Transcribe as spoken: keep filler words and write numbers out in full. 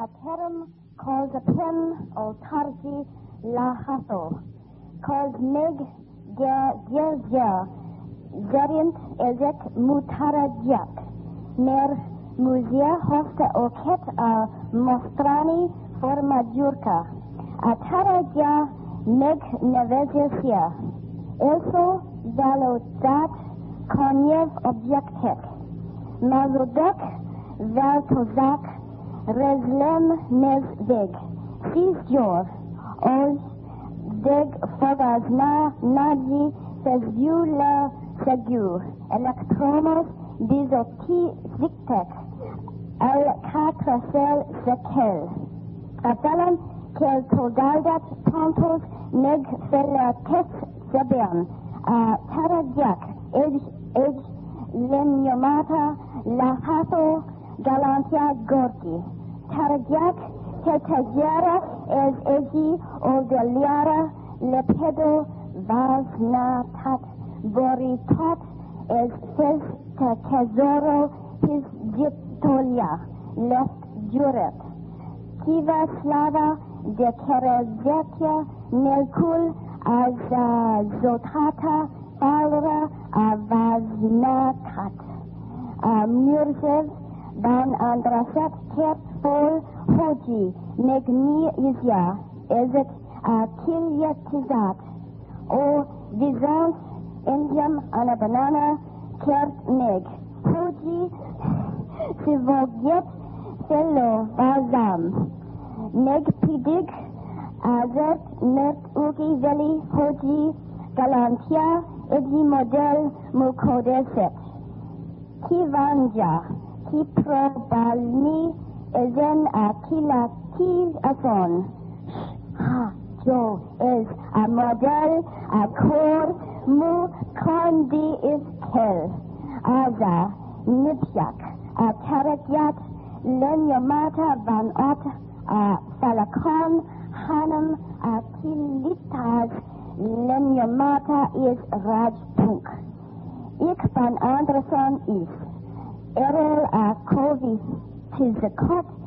Aterum called a pen o targi la hato, called meg gerger, gerint ezek mutarajak, mer muzia hosta oket a mostrani forma jurka, ataraja meg nevezesia, eso valodat koniev objektek, mazudek valtozak rezlem nezveg, sizjor, oz deg fogazna nadzi sezju la segju, elektromos bizoti ziktek, al katrasel zekel. Atalan kel togaldat pontos neg felates sebern, a tarajak, ej, ej, lenyomata, lahato, galantia gorki. Tarajak, ketajera, ez egi, oldeliara, lepedo, vaznatat, boritat, ez fez te tesoro, his gitolia, left juret. Kiva slava de kerezetia, nelkul, az zotata, alra, avaznatat. Murzev, ban andraset, kert fol, hoji, negni izya, ezet kilyatizat. O vizant, indiam, ana banana, kert neg. Hoji, sivoget, fellow, vazam. Neg pidig, azert, mert ugi veli, hoji, galantia, edi model, mukodeset. Kivanja, kiprobalni, ezen a kilati ason. Ha, jo, es a model, a kor, mu kondi is kel. Aza, nipjak, a tarakyat, lenyomata van ot, a falakon, hanam, a kilitas, lenyomata is rajpunk. Ik van Anderson is. Errol a kovi tizakot